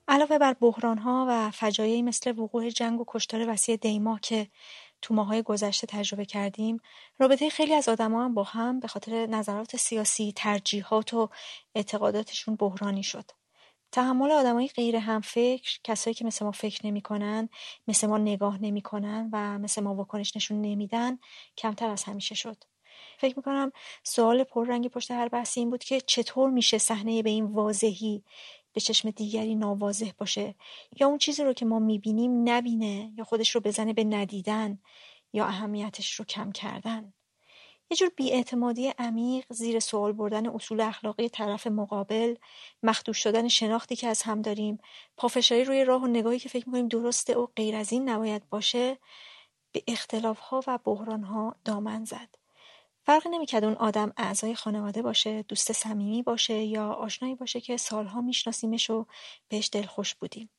علاوه بر بحران‌ها و فجایعی مثل وقوع جنگ و کشتار وسیع دیما که تو ماه‌های گذشته تجربه کردیم، رابطه خیلی از آدم‌ها هم با هم به خاطر نظرات سیاسی، ترجیحات و اعتقاداتشون بحرانی شد. تحمل آدمای غیر همفکر، کسایی که مثل ما فکر نمی‌کنن، مثل ما نگاه نمی‌کنن و مثل ما واکنش نشون نمیدن، کمتر از همیشه شد. فکر می‌کنم سوال پررنگی پشت هر بحثی این بود که چطور میشه صحنه به این واضحی به چشم دیگری ناواضح باشه، یا اون چیزی رو که ما می‌بینیم نبینه، یا خودش رو بزنه به ندیدن، یا اهمیتش رو کم کردن. یه جور بی‌اعتمادی عمیق، زیر سوال بردن اصول اخلاقی طرف مقابل، مخدوش شدن شناختی که از هم داریم، پافشاری روی راه و نگاهی که فکر می‌کنیم درسته و غیر از این نباید باشه، به اختلاف‌ها و بحران‌ها دامن زد. فرقی نمی‌کرد اون آدم اعضای خانواده باشه، دوست صمیمی باشه یا آشنایی باشه که سالها میشناسیمش و بهش دلخوش بودیم.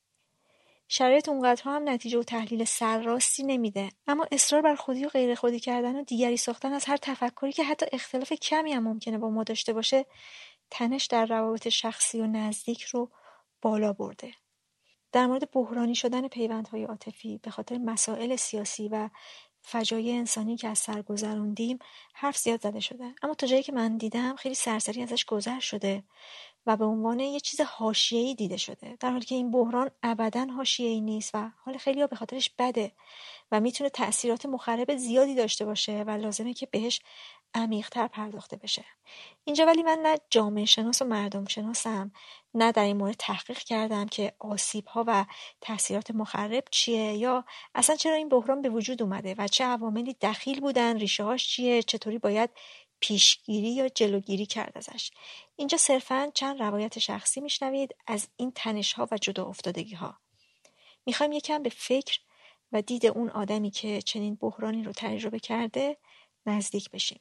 شرایط اونقدرها هم نتیجه و تحلیل سرراستی نمیده، اما اصرار بر خودی و غیر خودی کردن و دیگری ساختن از هر تفکری که حتی اختلاف کمی هم ممکنه با ما داشته باشه، تنش در روابط شخصی و نزدیک رو بالا برده. در مورد بحرانی شدن پیوندهای عاطفی به خاطر مسائل سیاسی و فجایع انسانی که از سر گذروندیم حرف زیاد زده شده، اما تا جایی که من دیدم خیلی سرسری ازش گذر شده و به عنوان یه چیز حاشیه‌ای دیده شده، در حالی که این بحران ابداً حاشیه‌ای نیست و حال خیلی‌ها به خاطرش بده و میتونه تأثیرات مخرب زیادی داشته باشه و لازمه که بهش عمیق‌تر پرداخته بشه. اینجا ولی من نه جامعه شناس و مردم شناسم، نه در این مورد تحقیق کردم که آسیب‌ها و تأثیرات مخرب چیه، یا اصلا چرا این بحران به وجود اومده و چه عواملی دخیل بودن، ریشه‌هاش چیه، چطوری باید پیشگیری یا جلوگیری کرد ازش. اینجا صرفاً چند روایت شخصی میشنوید از این تنش‌ها و جدا افتادگی‌ها. میخوایم یکم به فکر و دید اون آدمی که چنین بحرانی رو تجربه کرده نزدیک بشیم.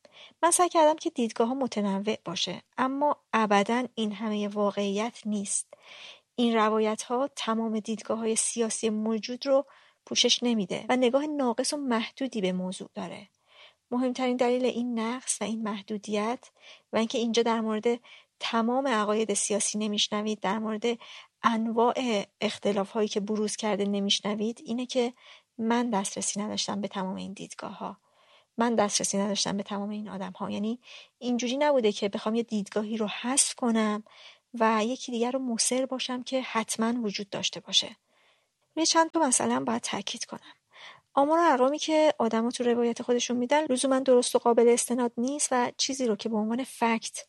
من سعی کردم که دیدگاه‌ها متنوع باشه، اما ابداً این همه واقعیت نیست. این روایت‌ها تمام دیدگاه‌های سیاسی موجود رو پوشش نمیده و نگاه ناقص و محدودی به موضوع داره. مهمترین دلیل این نقص و این محدودیت و اینکه اینجا در مورد تمام عقاید سیاسی نمیشنوید، در مورد انواع اختلاف‌هایی که بروز کرده نمیشنوید، اینه که من دسترسی نداشتم به تمام این دیدگاه‌ها. من دسترسی نداشتم به تمام این آدم‌ها. یعنی اینجوری نبوده که بخوام یه دیدگاهی رو حذف کنم و یکی دیگر رو مصر باشم که حتما وجود داشته باشه. روی چند تا مسئله هم باید تاکید کنم. آمار و ارقامی که آدم‌ها تو روایت خودشون میدن لزوما درست و قابل استناد نیست و چیزی رو که به عنوان فکت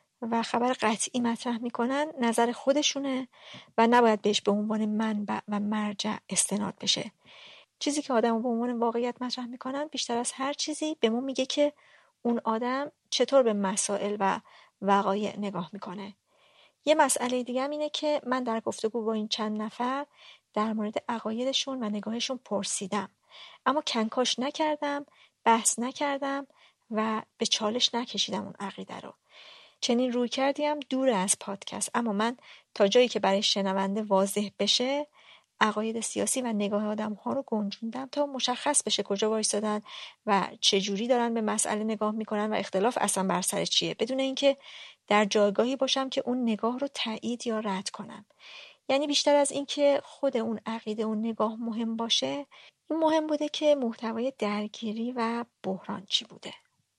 و خبر قطعی مطرح میکنن نظر خودشونه و نباید بهش به عنوان منبع و مرجع استناد بشه. چیزی که آدم‌ها به عنوان واقعیت مطرح میکنن بیشتر از هر چیزی به ما میگه که اون آدم چطور به مسائل و وقایع نگاه میکنه. یه مسئله دیگه هم اینه که من در گفتگو با این چند نفر در مورد عقایدشون و نگاهشون پرسیدم، اما کنکاش نکردم، بحث نکردم و به چالش نکشیدم اون عقیده رو. چنین روی کردیم دور از پادکست، اما من تا جایی که برای شنونده واضح بشه عقاید سیاسی و نگاه آدم‌ها رو گنجوندم تا مشخص بشه کجا وایسادن و چه جوری دارن به مسئله نگاه میکنن و اختلاف اصلا بر سر چیه، بدون اینکه در جایگاهی باشم که اون نگاه رو تایید یا رد کنم. یعنی بیشتر از این که خود اون عقیده اون نگاه مهم باشه، این مهم بوده که محتوای درگیری و بحران چی بوده.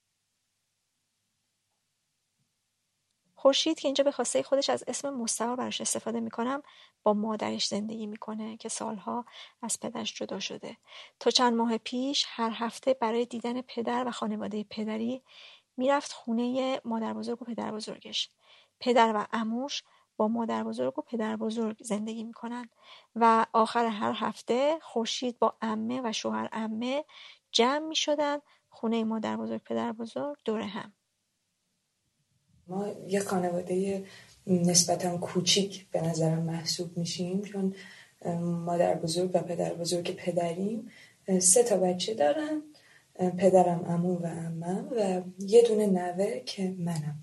خورشید که اینجا به خواسته خودش از اسم مستعار براش استفاده میکنم، با مادرش زندگی میکنه که سالها از پدرش جدا شده. تا چند ماه پیش هر هفته برای دیدن پدر و خانواده پدری میرفت خونه مادر بزرگ و پدر بزرگش. پدر و عموش با مادر بزرگ و پدر بزرگ زندگی میکنن و آخر هر هفته خورشید با عمه و شوهر عمه جمع میشدن خونه مادر بزرگ پدر بزرگ دور هم. ما یه خانواده نسبتاً کوچیک به نظرم محسوب میشیم، چون مادر بزرگ و پدر بزرگ پدریم 3 بچه دارن، پدرم، عمو و عمم و یه دونه نوه که منم.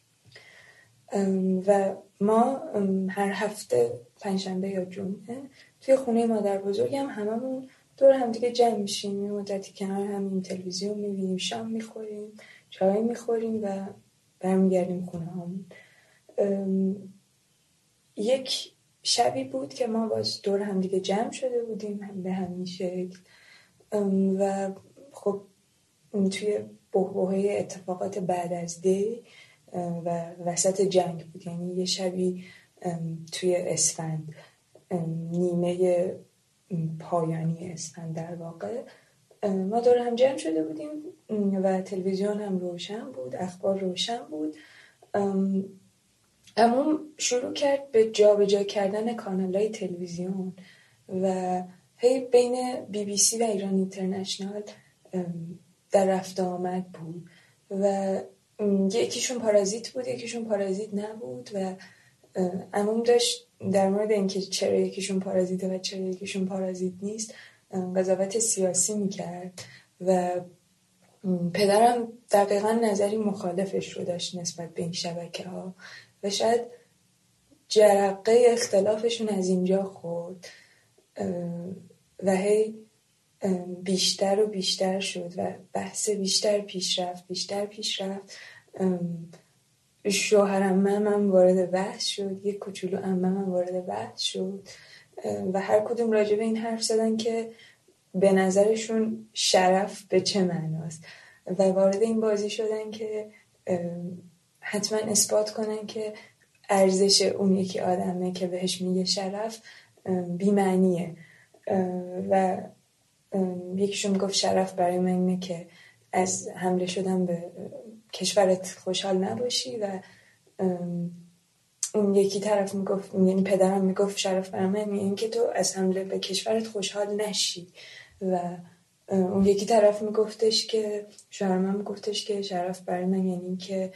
و ما هر هفته پنجشنبه یا جمعه توی خونه مادر بزرگم هممون دور هم دیگه جمع میشیم، یه مدتی کنار همین تلویزیون میبینیم، شام میخوریم، چای میخوریم و برمیگردیم خونه همون. یک شبی بود که ما باز دور هم دیگه جمع شده بودیم به همین شکل و خب توی بحبوحه اتفاقات بعد از دی و وسط جنگ بود، یعنی یه شبی توی اسفند، نیمه پایانی اسفند در واقع، ما دور هم جمع شده بودیم و تلویزیون هم روشن بود، اخبار روشن بود. عموم شروع کرد به جابجا کردن کانال‌های تلویزیون و هی بین BBC و ایران اینترنشنال در رفت آمد بود و یکیشون پارازیت بود یکیشون پارازیت نبود و عموم داشت در مورد اینکه چرا یکیشون پارازیته و چرا یکیشون پارازیت نیست قضاوت سیاسی میکرد و پدرم دقیقا نظری مخالفش رو داشت نسبت به این شبکه ها و شاید جرقه اختلافشون از اینجا خورد و هی بیشتر و بیشتر شد و بحث بیشتر پیش رفت. شوهر عمم وارد بحث شد، یک کوچولو عمم وارد بحث شد و هر کدوم راجع به این حرف زدن که به نظرشون شرف به چه معناست و وارد این بازی شدن که حتما اثبات کنن که ارزش اون یکی آدمه که بهش میگه شرف بی‌معنیه و یکیشون گفت شرف برای من اینه که از حمله شدن به کشورت خوشحال نباشی و اون یکی طرف میگفت، یعنی پدرم میگفت شرف برای من این که تو از حمله به کشورت خوشحال نشی و اون یکی طرف میگفتش که شوهرم میگفتش که شرف برای من یعنی که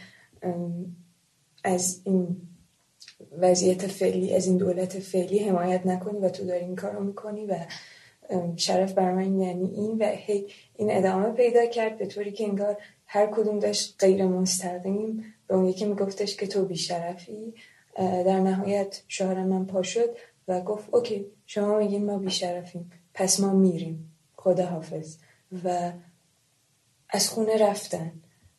از این وضعیت فعلی، از این دولت فعلی حمایت نکنی و تو داری این کارو میکنی و شرف برای من یعنی این و هی این ادامه پیدا کرد به طوری که انگار هر کدوم داشت غیر مستقیم به اون یکی میگفتش که تو بیشرفی. در نهایت شوهرم من پا شد و گفت اوکی شما میگین ما بیشرفیم پس ما میریم خداحافظ و از خونه رفتن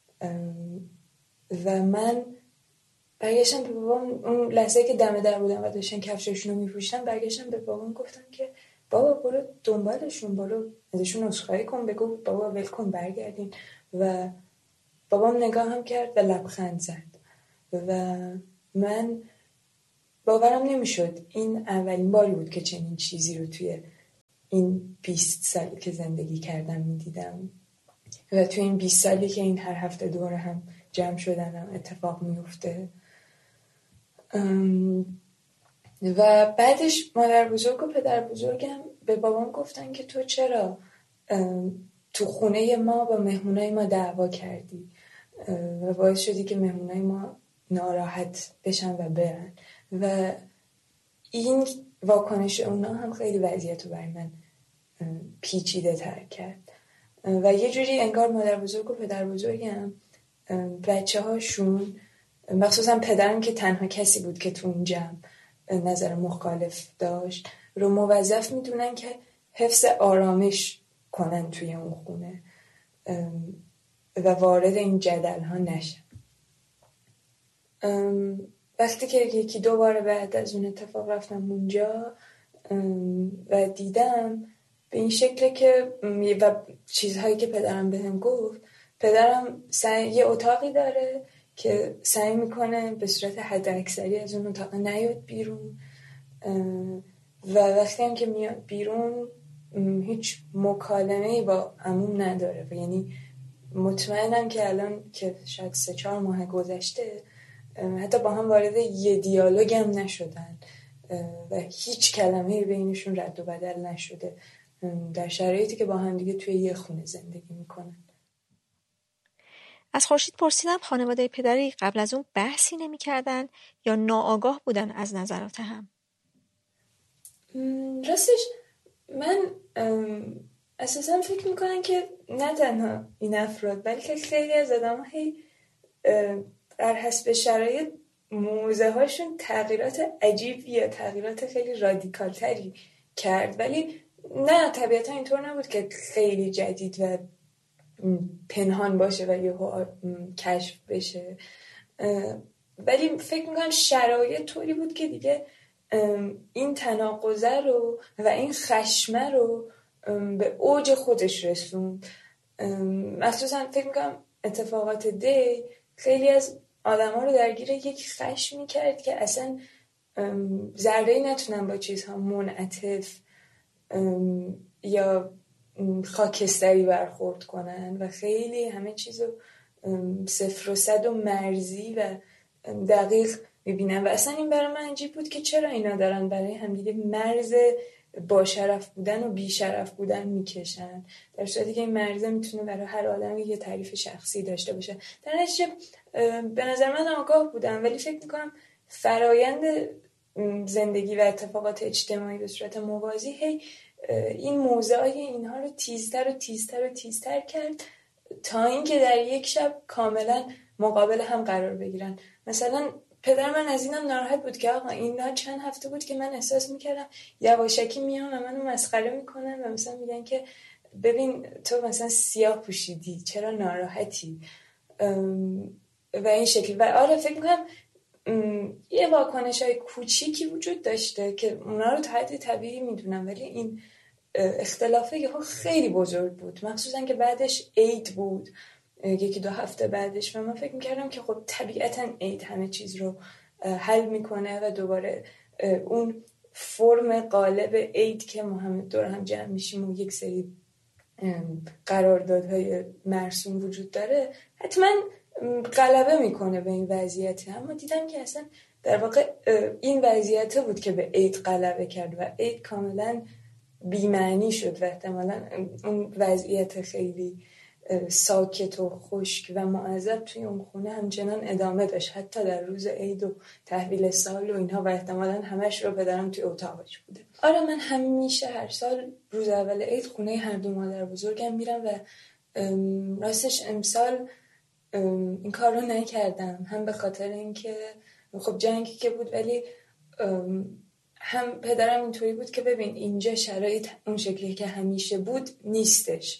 و من برگشتم به بابام اون لحظه که دم در بودم و داشتن کفششون رو میپوشتن برگشتم به بابام گفتم که بابا برو دنبالشون، برو ازشون عذرخواهی کن، بگو بابا ول کن برگردین و بابام نگاه هم کرد و لبخند زد و من باورم نمیشد این اولین باری بود که چنین چیزی رو توی این 20 سالی که زندگی کردم میدیدم و توی این 20 سالی که این هر هفته دور هم جمع شدنم اتفاق میفته. و بعدش مادر بزرگ و پدر بزرگم به بابام گفتن که تو چرا تو خونه ما با مهمونای ما دعوا کردی و باعث شدی که مهمونای ما ناراحت بشن و برن و این واکنش اونا هم خیلی وضعیت رو برای من پیچیده تر کرد و یه جوری انگار مادر بزرگ و پدر بزرگم بچه هاشون، مخصوصا پدرم که تنها کسی بود که تو اون جمع نظر مخالف داشت، رو موظف میدونن که حفظ آرامش کنن توی اون خونه و وارد این جدل ها نشن. وقتی که یکی دو بار بعد از اون اتفاق رفتم اونجا و دیدم به این شکل که و چیزهایی که پدرم بهم گفت، پدرم یه اتاقی داره که سعی میکنه به صورت حد اکثری از اون اتاق نیاد بیرون و وقتی هم که میاد بیرون هیچ مکالمه‌ای با عموم نداره و یعنی مطمئنم که الان که شاید 3-4 ماه گذشته حتی با هم وارد یه دیالوگ هم نشدن و هیچ کلمه بینشون رد و بدل نشده در شرایطی که با هم دیگه توی یه خونه زندگی میکنن. از خورشید پرسیدم خانواده پدری قبل از اون بحثی نمی کردن یا ناآگاه بودن از نظرات هم؟ راستش من اساسا فکر میکنم که نه تنها این افراد بلکه خیلی از آدم هایی در حسب شرایط موزه هاشون تغییرات عجیب یا تغییرات خیلی رادیکال تری کرد، ولی نه طبیعتا اینطور نبود که خیلی جدید و پنهان باشه و یهو کشف بشه، ولی فکر میکنم شرایط طوری بود که دیگه این تناقضه رو و این خشمه رو به اوج خودش رسوند. مخصوصا فکر میکنم اتفاقات دی خیلی از آدم ها رو درگیر یک خشمی کرد که اصلا ذره‌ای نتونن با چیزها منعطف یا خاکستری برخورد کنن و خیلی همه چیزو 0 و 100 و مرزی و دقیق میبینن و اصلا این برای من عجیب بود که چرا اینا دارن برای همدیگه مرز با شرف بودن و بی شرف بودن میکشن، در صورتی که این مرز میتونه برای هر آدمی یه تعریف شخصی داشته باشه. در نتیجه به نظر من آگاه بودم، ولی فکر میکنم فرایند زندگی و اتفاقات اجتماعی به صورت موازی هی این موضعای اینها رو تیزتر و تیزتر و تیزتر کرد تا اینکه در یک شب کاملا مقابل هم قرار بگیرن. مثلا پدر من از اینم ناراحت بود که آقا اینا چند هفته بود که من احساس میکردم یواشکی میام و منو مسخره میکنن و مثلا میگن که ببین تو مثلا سیاه پوشیدی چرا ناراحتی و این شکل. و آره فکر میکنم یه واکنش‌های کوچیکی وجود داشته که اونا رو تا حد طبیعی میدونم، ولی این اختلافه یهو خیلی بزرگ بود، مخصوصا که بعدش عید بود 1-2 هفته بعدش و من فکر میکردم که خب طبیعتا عید همه چیز رو حل میکنه و دوباره اون فرم قالب عید که ما هم دور هم جمع میشیم و یک سری قراردادهای مرسوم وجود داره حتما غلبه میکنه به این وضعیت. اما دیدم که اصلا در واقع این وضعیت بود که به عید غلبه کرد و عید کاملا بی‌معنی شد و احتمالاً اون وضعیت خیلی ساکت و خشک و معذب توی اون خونه همچنان ادامه داشت حتی در روز عید و تحویل سال و اینها و احتمالاً همش رو پدرم توی اتاقش بوده. آره من همیشه هر سال روز اول عید خونه هر دو مادر بزرگم میرم و راستش امسال این کار رو نکردم، هم به خاطر اینکه خب جنگی که بود ولی هم پدرم اینطوری بود که ببین اینجا شرایط اون شکلی که همیشه بود نیستش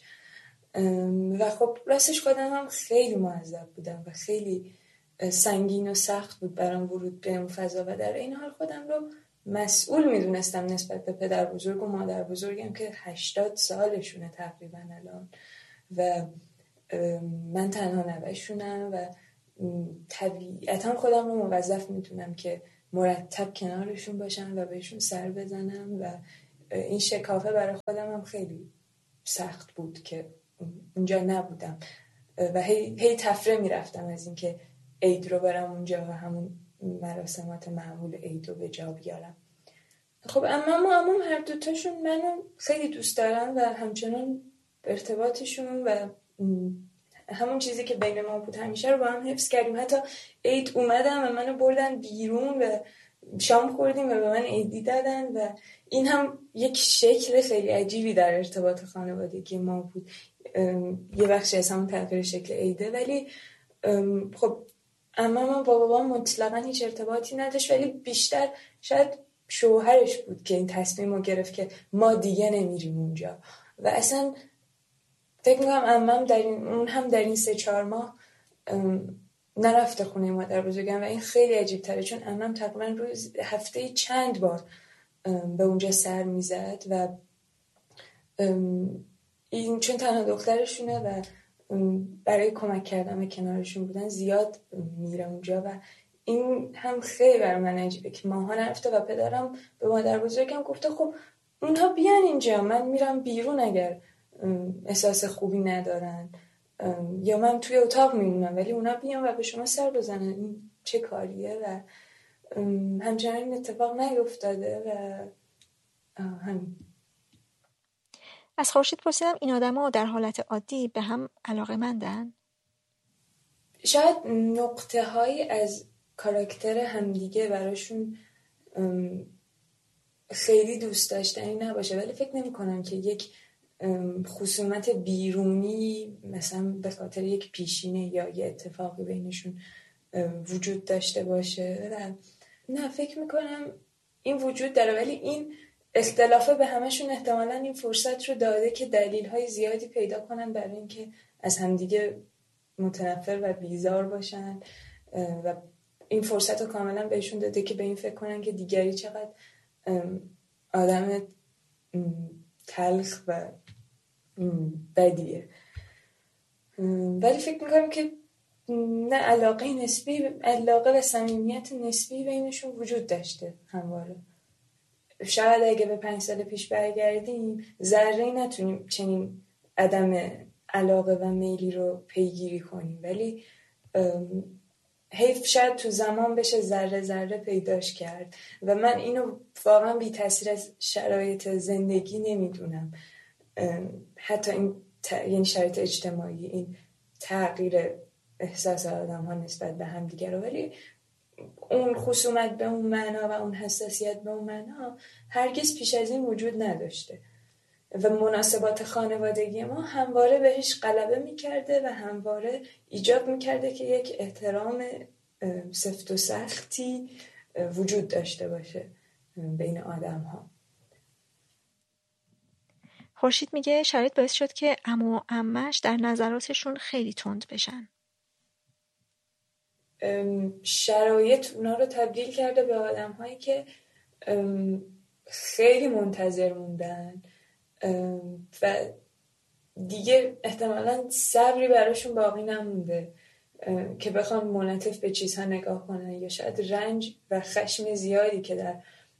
و خب راستش خودم هم خیلی معذب بودم و خیلی سنگین و سخت بود برام ورود به اون فضا و در این حال خودم رو مسئول میدونستم نسبت به پدر بزرگ و مادر بزرگم که 80 سالشونه تقریبا الان و من تنها نوه‌شونم و طبیعتا خودم رو موظف میدونم که مرتب کنارشون باشم و بهشون سر بزنم و این شکافه برای خودم هم خیلی سخت بود که اونجا نبودم و هی تفره میرفتم از اینکه عید رو برم اونجا و همون مراسمات معمول عید رو به جا بیارم. خب عموم هر دوتاشون منو خیلی دوست دارن و همچنان ارتباطشون و همون چیزی که بین ما بود همیشه رو با هم حفظ کردیم. حتی عید اومدم و منو بردن بیرون و شام خوردیم و به من عیدی دادن و این هم یک شکل خیلی عجیبی در ارتباط خانوادگی ما بود. یه بخشی از همون تغییر شکل عیده، ولی خب اما با بابا مطلقا هیچ ارتباطی نداشت، ولی بیشتر شاید شوهرش بود که این تصمیم رو گرفت که ما دیگه نمیریم اونجا و اصلا فکر میکنم عمم در این 3-4 ماه نرفته خونه مادر بزرگم و این خیلی عجیب تره چون عمم تقریبا روز هفته چند بار به اونجا سر میزد و این چون تنها دخترشونه و برای کمک کردن به کنارشون بودن زیاد میره اونجا و این هم خیلی برای من عجیبه که ماها نرفته و پدرم به مادر بزرگم گفته خب اونها بیان اینجا، من میرم بیرون اگر احساس خوبی ندارن یا من توی اتاق میمونم ولی اونا بیان و به شما سر بزنن. این چه کاریه و همچنان این اتفاق نیفتاده و همین. از خورشید پرسیدم این آدما در حالت عادی به هم علاقه‌مندن؟ شاید نقطه هایی از کاراکتر همدیگه براشون خیلی دوست داشتنی نباشه، ولی فکر نمی کنم که یک خصومت بیرونی مثلا به خاطر یک پیشینه یا یه اتفاقی بینشون وجود داشته باشه و نه فکر میکنم این وجود داره، ولی این اختلافه به همشون احتمالاً این فرصت رو داده که دلیل‌های زیادی پیدا کنن برای اینکه از همدیگه متنفر و بیزار باشن و این فرصت رو کاملا بهشون داده که به این فکر کنن که دیگری چقدر آدم تلخ و بدیه. ولی فکر میکنم که نه، علاقه و صمیمیت نسبی بینشون وجود داشته همواره. شاید اگه به 5 سال پیش برگردیم ذره‌ای نتونیم چنین عدم علاقه و میلی رو پیگیری کنیم، ولی حیف شاید تو زمان بشه ذره ذره پیداش کرد و من اینو واقعا بی تاثیر از شرایط زندگی نمیدونم. حتی این یعنی شرایط اجتماعی، این تغییر احساس آدم ها نسبت به هم دیگر رو، ولی اون خصومت به اون معنا و اون حساسیت به اون معنا هرگز پیش از این وجود نداشته و مناسبات خانوادگی ما همواره بهش غلبه میکرده و همواره ایجاب میکرده که یک احترام سفت و سختی وجود داشته باشه بین آدم ها. خورشید میگه شرایط باعث شد که عمو و عمش در نظراتشون خیلی تند بشن. شرایط اونا رو تبدیل کرده به آدم هایی که خیلی منتظر موندن و دیگه احتمالاً صبری براشون باقی نمونده که بخوان منعطف به چیزها نگاه کنن، یا شاید رنج و خشم زیادی که در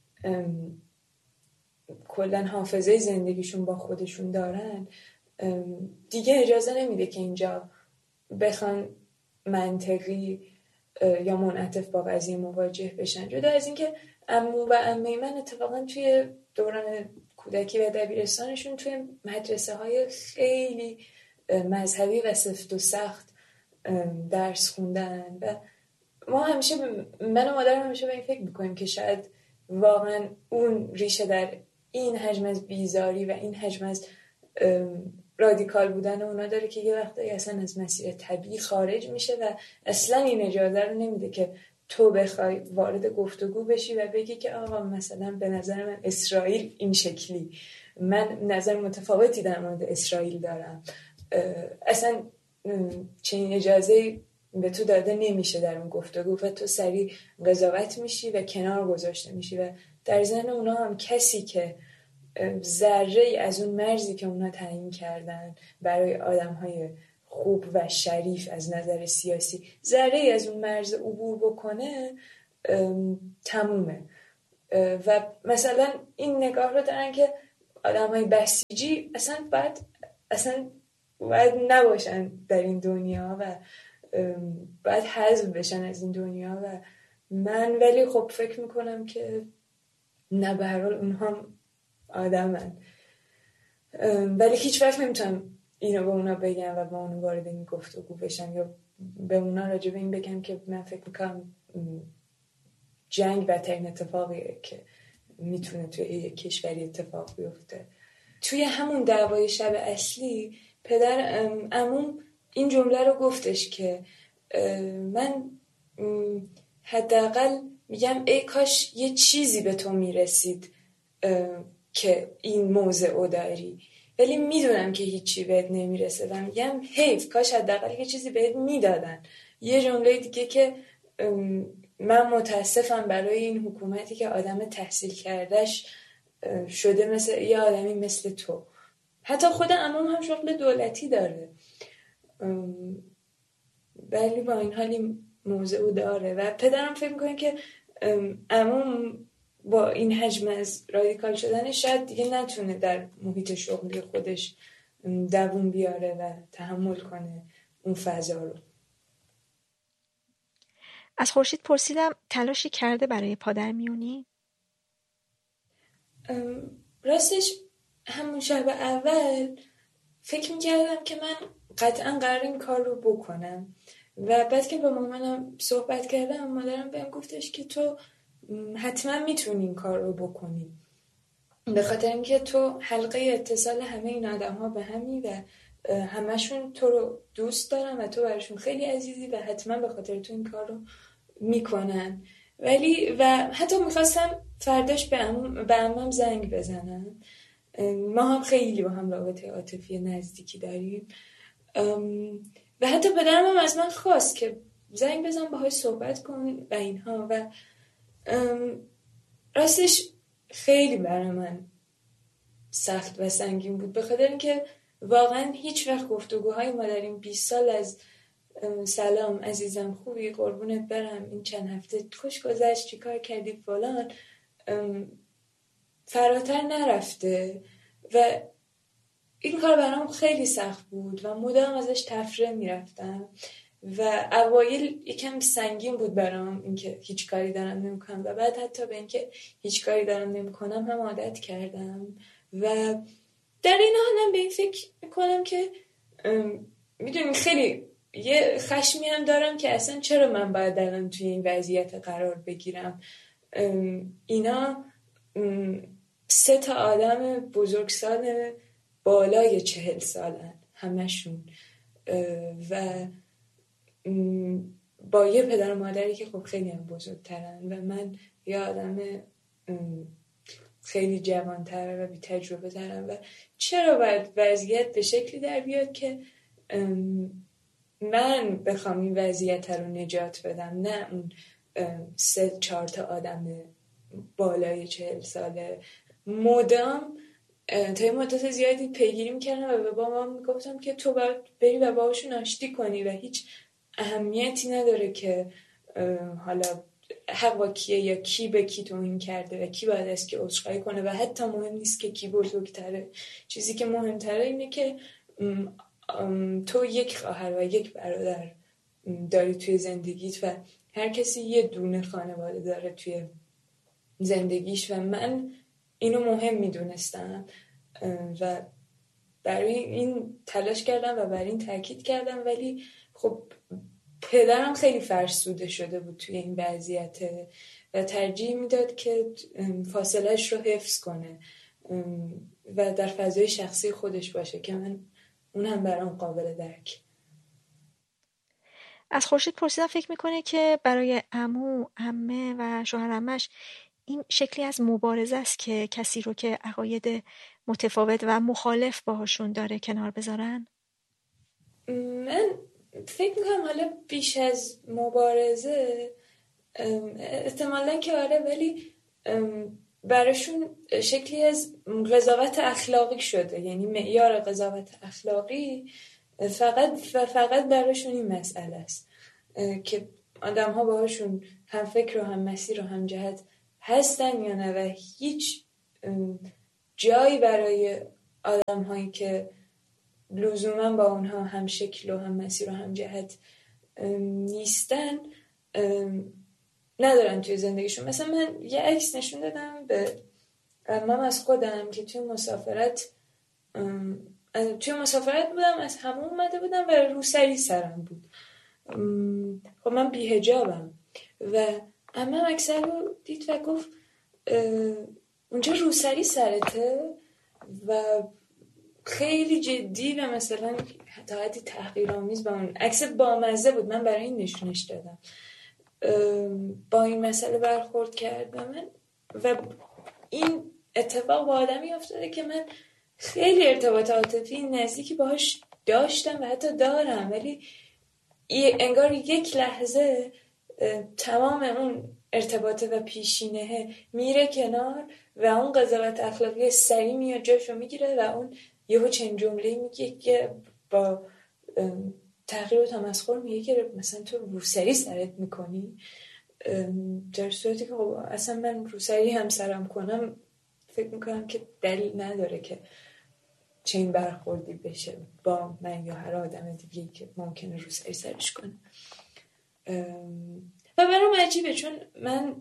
کلن حافظه زندگیشون با خودشون دارن دیگه اجازه نمیده که اینجا بخوان منطقی یا منعطف با قضیه مواجه بشن. جدا از اینکه عمو و عمه من اتفاقا توی دوران کودکی و دبیرستانشون توی مدرسه های خیلی مذهبی و سفت و سخت درس خوندن و ما همیشه، من و مادرم همیشه به این فکر میکنیم که شاید واقعا اون ریشه در این حجم از بیزاری و این حجم از رادیکال بودن اونا داره که یه وقتایی اصلا از مسیر طبیعی خارج میشه و اصلا این اجازه رو نمیده که تو بخوای وارد گفتگو بشی و بگی که آقا مثلا به نظر من اسرائیل این شکلی، من نظر متفاوتی در مورد اسرائیل دارم. اصلا چنین اجازه به تو داده نمیشه در اون گفتگو و تو سریع قضاوت میشی و کنار گذاشته میشی و در ذهن اونا هم کسی که ذره از اون مرزی که اونا تعیین کردن برای آدم‌های خوب و شریف از نظر سیاسی، ذره از اون مرز عبور بکنه تمومه. و مثلا این نگاه رو دارن که آدم‌های بسیجی اصلا باید نباشن در این دنیا و باید حذف بشن از این دنیا و من ولی خب فکر میکنم که نه، به هر حال اونها آدمن، ولی هیچ وقت نمیتونم اینو به اونا بگم و با اونا وارد این گفتگو بشم یا به اونا راجع به این بگم که من فکر میکنم جنگ بدترین اتفاقیه که میتونه توی یک کشوری اتفاق بیفته. توی همون دعوای شب اصلی عموم این جمله رو گفتش که من حداقل میگم ای کاش یه چیزی به تو میرسید که این موضع داری، ولی میدونم که هیچی بهت نمیرسه و میگم حیف، کاش حداقل یه چیزی بهت میدادن. یه جمله دیگه که من متاسفم برای این حکومتی که آدم تحصیل کردش شده مثل یه آدمی مثل تو. حتی خود عموم هم شغل دولتی داره ولی با این حالی موضوع داره و پدرم فکر میکنه که عموم با این حجم از رادیکال شدن شاید دیگه نتونه در محیط شغلی خودش دووم بیاره و تحمل کنه اون فضا رو. از خورشید پرسیدم تلاشی کرده برای پادرمیونی؟ راستش همون شب اول فکر میکردم که من قطعا قرار این کار رو بکنم و بعد که با مامانم صحبت کردم مادرم بهم گفتش که تو حتما میتونی این کار رو بکنی، به خاطر اینکه تو حلقه اتصال همه این آدم ها به همی و همشون تو رو دوست دارن و تو براشون خیلی عزیزی و حتما به خاطر تو این کار رو میکنن. و حتی میخواستم فرداش به عمم زنگ بزنم، ما هم خیلی با هم رابطه عاطفی نزدیکی داریم و حتی پدرم هم از من خواست که زنگ بزن باهاش صحبت کن و اینها. و راستش خیلی برای من سخت و سنگین بود، به خاطر اینکه واقعا هیچ وقت گفتگوهای ما در این 20 سال از سلام عزیزم خوبی قربونت برم این چند هفته خوش گذشت چی کار کردی فلان فراتر نرفته و این کار برام خیلی سخت بود و مدام ازش تفره میرفتم و اوایل یکم سنگین بود برام اینکه هیچ کاری دارم نمیکنم و بعد حتی به اینکه هیچ کاری دارم نمیکنم هم عادت کردم و در این حالم به این فکر میکنم که میدونی خیلی یه خشمی هم دارم که اصلا چرا من باید الان توی این وضعیت قرار بگیرم. اینا 3 آدم بزرگسال بالای 40 سالن همشون و با یه پدر و مادری که خب خیلی هم بزرگترن و من یه آدم خیلی جوانتر و بی تجربه ترم و چرا باید وضعیت به شکلی در بیاد که من بخوام این وضعیت رو نجات بدم، نه اون 3-4 آدم بالای 40 ساله. مدام تا یه مدت زیادی پیگیری میکردم و به بابام میگفتم که تو باید بری و باهاشون آشتی کنی و هیچ اهمیتی نداره که حالا حق با کیه یا کی به کی توهین کرده و کی باید از کی عذرخواهی کنه و حتی مهم نیست که کی بزرگتره. چیزی که مهمتره اینه که تو یک خواهر و یک برادر داری توی زندگیت و هر کسی یه دونه خانواده داره توی زندگیش و من اینو مهم میدونستم و برای این تلاش کردم و برای این تاکید کردم، ولی خب پدرم خیلی فرسوده شده بود توی این وضعیت و ترجیح میداد که فاصلهش رو حفظ کنه و در فضای شخصی خودش باشه که من اونم برام قابل درک. از خورشید پرسیدم فکر میکنه که برای عمو، عمه و شوهر عمش این شکلی از مبارزه است که کسی رو که عقاید متفاوت و مخالف باهاشون داره کنار بذارن؟ من فکر میکنم حالا بیش از مبارزه احتمالاً که آره، ولی براشون شکلی از قضاوت اخلاقی شده، یعنی معیار قضاوت اخلاقی فقط براشون این مسئله است که آدم ها باهاشون هم فکر و هم مسیر و هم جهت هستن یا نه و هیچ جایی برای آدم هایی که لزوما با اونها هم شکل و هم مسیر و هم جهت نیستن ندارن توی زندگیشون. مثلا من یه عکس نشون دادم به عمم از خودم که توی مسافرت بودم، از همون اومده بودم و روسری سرم بود. خب من بی‌حجابم و عمم عکس رو دید و گفت اونجا روسری سرته و خیلی جدی و مثلا تا حدی تحقیرآمیز با اون عکس بامزه بود، من برای این نشونش دادم، با این مسئله برخورد کرد من و این اتفاق با آدمی افتاده که من خیلی ارتباط عاطفی نزدیکی باهاش داشتم و حتی دارم، ولی انگار یک لحظه تمام اون ارتباط و پیشینه میره کنار و اون قضاوت اخلاقی سریع میاد جاشو میگیره و اون یهو چند جمله میگه که با تحقیر و تمسخر میگه که مثلا تو روسری سرت میکنی، در صورتی که خب اصلا من روسری هم سرم کنم فکر میکنم که دلیل نداره که چنین برخوردی بشه با من یا هر آدم دیگه‌ای که ممکنه روسری سرش کنه. و برام عجیبه چون من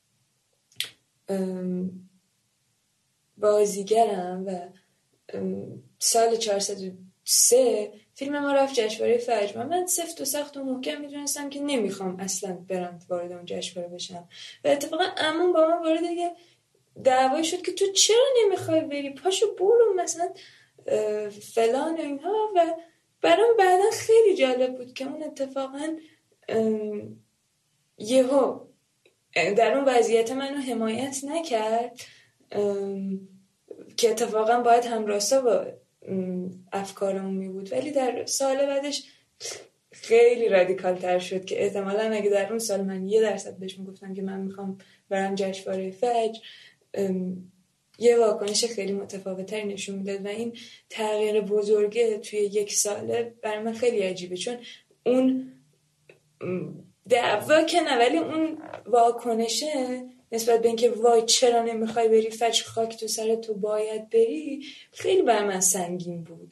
بازیگرم و سال 403 فیلم ما رفت جشنواره فجر. من سفت و سخت و محکم میدونستم که نمیخوام اصلا برم وارد اون جشنواره بشم و اتفاقا عموم با من وارد یه دعوایی شد که تو چرا نمیخوای بری، پاشو برو مثلا فلان و اینها. و برام بعدا خیلی جالب بود که اون اتفاقا یهو در اون وضعیت منو حمایت نکرد که اتفاقا باید همراستا با افکارمون می بود، ولی در سال بعدش خیلی رادیکال تر شد که احتمالاً اگه در اون سال من 1% بهش میگفتم که من میخوام برم جشنواره فجر، یه واکنش خیلی متفاوت‌تری نشون میداد و این تغییر بزرگه توی 1 ساله برای من خیلی عجیبه، چون اون دعوا که نه، ولی اون واکنشه نسبت به اینکه وای چرا نمیخوای بری فجر، خاک تو سر تو باید بری، خیلی برای من سنگین بود.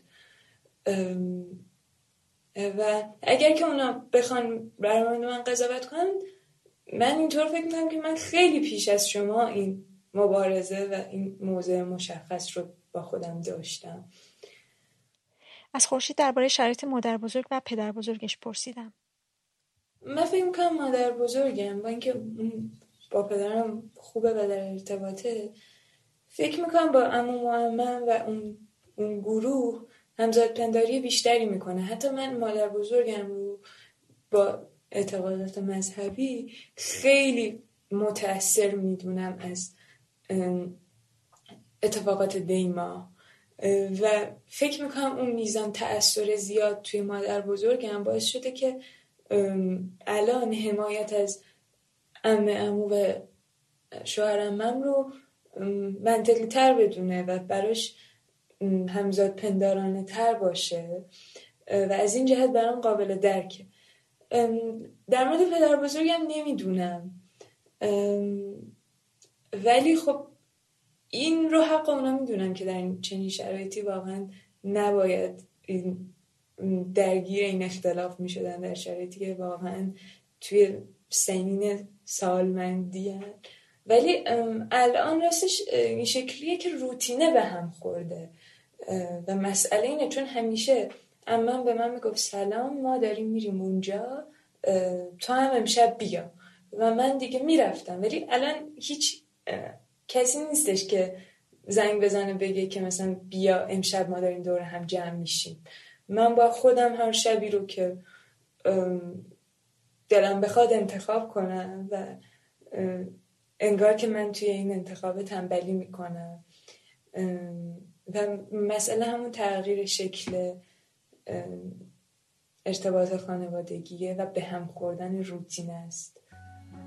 و اگر که اونا بخوان برای من قضاوت کنن، من اینطور فکر میکنم که من خیلی پیش از شما این مبارزه و این موضع مشخص رو با خودم داشتم. از خورشید درباره شرایط مادر بزرگ و پدر بزرگش پرسیدم. من فکر میکنم مادر بزرگم با اینکه با پدرم خوبه و در ارتباطه، فکر میکنم با عمو و عمم و اون گروه همزاد پنداری بیشتری میکنه. حتی من مادر بزرگم رو با اعتقادات مذهبی خیلی متأثر میدونم از اتفاقات دیما و فکر میکنم اون میزان تأثیر زیاد توی مادر بزرگم باعث شده که الان حمایت از عمو و شوهر عمم رو منطقی تر بدونه و براش همزاد پندارانه تر باشه و از این جهت برام قابل درکه. در مورد پدر بزرگم نمیدونم، ولی خب این رو حق اونا میدونم که در چنین شرایطی واقعا نباید درگیر این اختلاف میشدن، در شرایطی که واقعا توی سنین سالمندی هن. ولی الان راستش این شکلیه که روتینه به هم خورده و مسئله اینه، چون همیشه عمم به من میگفت سلام ما داریم میریم اونجا، تو هم امشب بیا، و من دیگه میرفتم. ولی الان هیچ کسی نیستش که زنگ بزنه بگه که مثلا بیا امشب ما داریم دور هم جمع میشیم. من با خودم هر شبی رو که دلم بخواد انتخاب کنم و انگار که من توی این انتخاب تنبلی میکنم و مسئله همون تغییر شکل ارتباط خانوادگیه و به هم خوردن روتین است.